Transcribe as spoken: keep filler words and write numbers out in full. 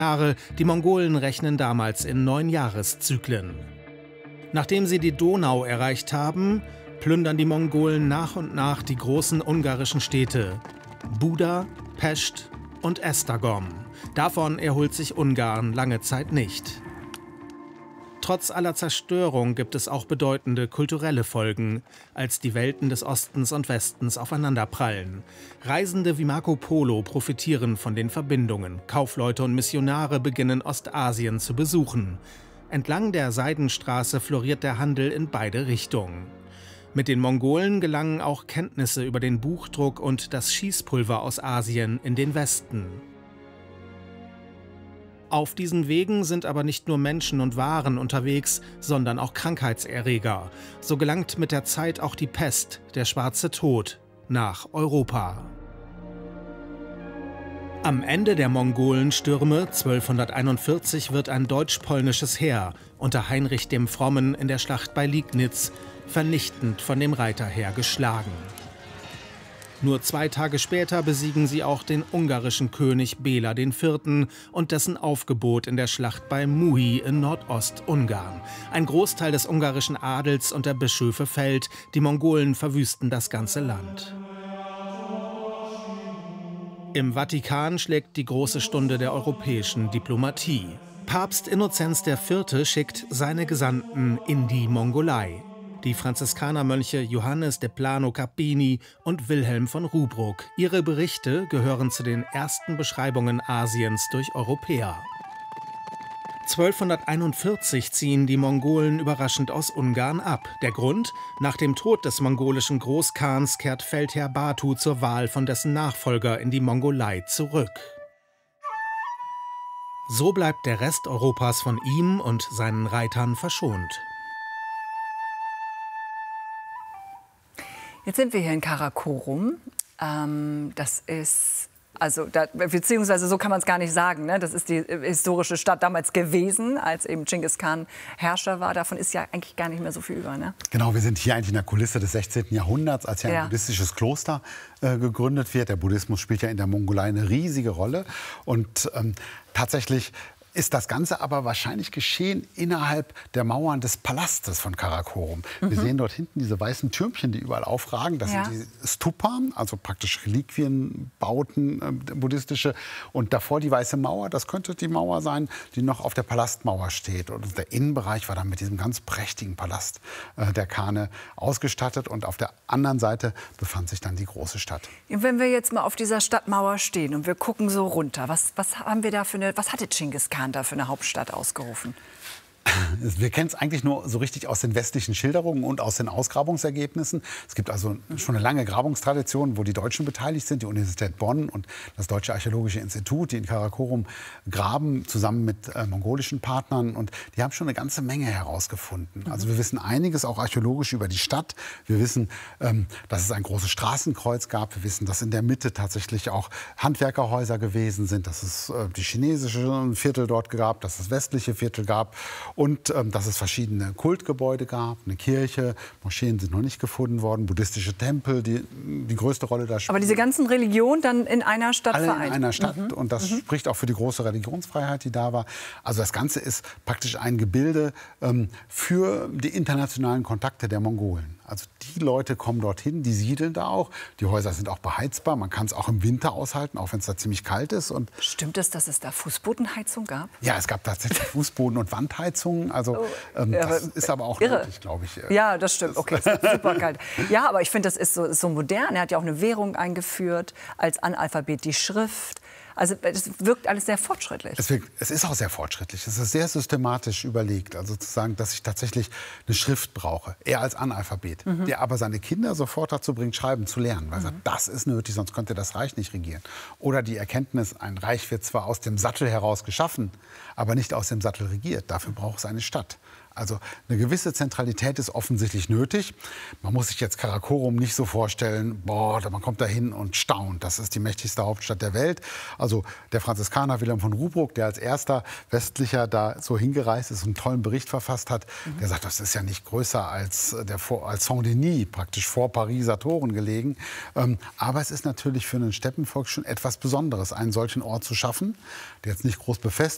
Jahre. Die Mongolen rechnen damals in neun Jahreszyklen. Nachdem sie die Donau erreicht haben, plündern die Mongolen nach und nach die großen ungarischen Städte Buda, Pest und Esztergom. Davon erholt sich Ungarn lange Zeit nicht. Trotz aller Zerstörung gibt es auch bedeutende kulturelle Folgen, als die Welten des Ostens und Westens aufeinanderprallen. Reisende wie Marco Polo profitieren von den Verbindungen. Kaufleute und Missionare beginnen Ostasien zu besuchen. Entlang der Seidenstraße floriert der Handel in beide Richtungen. Mit den Mongolen gelangen auch Kenntnisse über den Buchdruck und das Schießpulver aus Asien in den Westen. Auf diesen Wegen sind aber nicht nur Menschen und Waren unterwegs, sondern auch Krankheitserreger. So gelangt mit der Zeit auch die Pest, der schwarze Tod, nach Europa. Am Ende der Mongolenstürme zwölfhunderteinundvierzig wird ein deutsch-polnisches Heer unter Heinrich dem Frommen in der Schlacht bei Liegnitz vernichtend von dem Reiterheer geschlagen. Nur zwei Tage später besiegen sie auch den ungarischen König Bela der Vierte und dessen Aufgebot in der Schlacht bei Muhi in Nordostungarn. Ein Großteil des ungarischen Adels und der Bischöfe fällt, die Mongolen verwüsten das ganze Land. Im Vatikan schlägt die große Stunde der europäischen Diplomatie. Papst Innozenz der Vierte schickt seine Gesandten in die Mongolei. Die Franziskanermönche Johannes de Plano Carpini und Wilhelm von Rubruck. Ihre Berichte gehören zu den ersten Beschreibungen Asiens durch Europäer. zwölfhunderteinundvierzig ziehen die Mongolen überraschend aus Ungarn ab. Der Grund? Nach dem Tod des mongolischen Großkhans kehrt Feldherr Batu zur Wahl von dessen Nachfolger in die Mongolei zurück. So bleibt der Rest Europas von ihm und seinen Reitern verschont. Jetzt sind wir hier in Karakorum. Ähm, das ist, also, da, beziehungsweise so kann man es gar nicht sagen, ne? Das ist die historische Stadt damals gewesen, als eben Genghis Khan Herrscher war. Davon ist ja eigentlich gar nicht mehr so viel über, ne? Genau, wir sind hier eigentlich in der Kulisse des sechzehnten Jahrhunderts, als hier ein ja. buddhistisches Kloster äh, gegründet wird. Der Buddhismus spielt ja in der Mongolei eine riesige Rolle. Und ähm, tatsächlich ist das Ganze aber wahrscheinlich geschehen innerhalb der Mauern des Palastes von Karakorum. Mhm. Wir sehen dort hinten diese weißen Türmchen, die überall aufragen. Das ja. sind die Stupa, also praktisch Reliquienbauten, äh, buddhistische. Und davor die Weiße Mauer, das könnte die Mauer sein, die noch auf der Palastmauer steht. Und der Innenbereich war dann mit diesem ganz prächtigen Palast äh, der Khane ausgestattet. Und auf der anderen Seite befand sich dann die große Stadt. Wenn wir jetzt mal auf dieser Stadtmauer stehen und wir gucken so runter, was, was haben wir da für eine, was hatte Genghis Khan da für eine Hauptstadt ausgerufen? Wir kennen es eigentlich nur so richtig aus den westlichen Schilderungen und aus den Ausgrabungsergebnissen. Es gibt also schon eine lange Grabungstradition, wo die Deutschen beteiligt sind, die Universität Bonn und das Deutsche Archäologische Institut, die in Karakorum graben, zusammen mit äh, mongolischen Partnern. Und die haben schon eine ganze Menge herausgefunden. Also wir wissen einiges auch archäologisch über die Stadt. Wir wissen, ähm, dass es ein großes Straßenkreuz gab. Wir wissen, dass in der Mitte tatsächlich auch Handwerkerhäuser gewesen sind, dass es äh, die chinesische Viertel dort gab, dass es westliche Viertel gab. Und ähm, dass es verschiedene Kultgebäude gab, eine Kirche, Moscheen sind noch nicht gefunden worden, buddhistische Tempel, die die größte Rolle da spielen. Aber diese ganzen Religionen dann in einer Stadt Alle vereint? in einer Stadt mhm. und das mhm. spricht auch für die große Religionsfreiheit, die da war. Also das Ganze ist praktisch ein Gebilde ähm, für die internationalen Kontakte der Mongolen. Also die Leute kommen dorthin, die siedeln da auch. Die Häuser sind auch beheizbar. Man kann es auch im Winter aushalten, auch wenn es da ziemlich kalt ist. Und stimmt es, dass es da Fußbodenheizung gab? Ja, es gab tatsächlich Fußboden- und Wandheizungen. Also oh, ähm, ja, das ist aber auch irre. nötig, glaube ich. Ja, das stimmt. Okay, es ist super kalt. Ja, aber ich finde, das ist so, ist so modern. Er hat ja auch eine Währung eingeführt, als Analphabet die Schrift. Also es wirkt alles sehr fortschrittlich. Es, wirkt, es ist auch sehr fortschrittlich. Es ist sehr systematisch überlegt. Also zu sagen, dass ich tatsächlich eine Schrift brauche, er als Analphabet, mhm. der aber seine Kinder sofort dazu bringt, schreiben zu lernen. Weil er sagt, das ist nötig, sonst könnte das Reich nicht regieren. Oder die Erkenntnis, ein Reich wird zwar aus dem Sattel heraus geschaffen, aber nicht aus dem Sattel regiert. Dafür braucht es eine Stadt. Also eine gewisse Zentralität ist offensichtlich nötig. Man muss sich jetzt Karakorum nicht so vorstellen, boah, man kommt da hin und staunt. Das ist die mächtigste Hauptstadt der Welt. Also der Franziskaner Wilhelm von Rubruck, der als erster Westlicher da so hingereist ist und einen tollen Bericht verfasst hat, mhm. der sagt, das ist ja nicht größer als, der, als Saint-Denis, praktisch vor Pariser Toren gelegen. Ähm, aber es ist natürlich für ein Steppenvolk schon etwas Besonderes, einen solchen Ort zu schaffen, der jetzt nicht groß befestigt